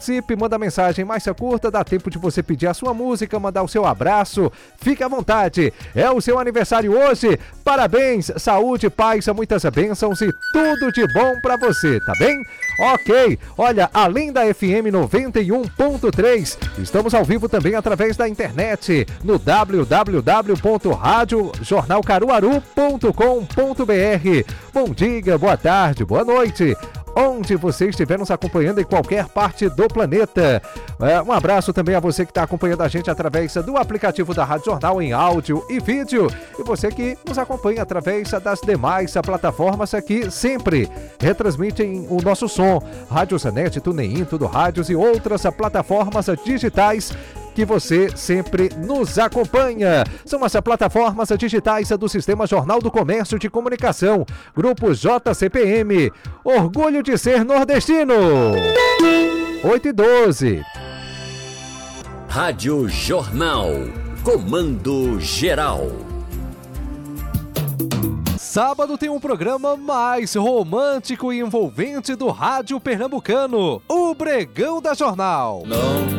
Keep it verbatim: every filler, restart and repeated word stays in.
Participe, manda mensagem mais curta, dá tempo de você pedir a sua música, mandar o seu abraço. Fique à vontade. É o seu aniversário hoje. Parabéns, saúde, paz, muitas bênçãos e tudo de bom pra você, tá bem? Ok, olha, além da F M noventa e um ponto três, estamos ao vivo também através da internet no w w w ponto rádio jornal caruaru ponto com ponto b r. Bom dia, boa tarde, boa noite, onde você estiver nos acompanhando em qualquer parte do planeta. É, um abraço também a você que está acompanhando a gente através do aplicativo da Rádio Jornal em áudio e vídeo. E você que nos acompanha através das demais plataformas que sempre retransmitem o nosso som. Rádio Zanet, TuneIn, Tudo Rádios e outras plataformas digitais que você sempre nos acompanha. São as plataformas digitais do Sistema Jornal do Comércio de Comunicação, Grupo J C P M. Orgulho de ser nordestino. oito e doze. Rádio Jornal. Comando Geral. Sábado tem um programa mais romântico e envolvente do rádio pernambucano, o Bregão da Jornal. Não.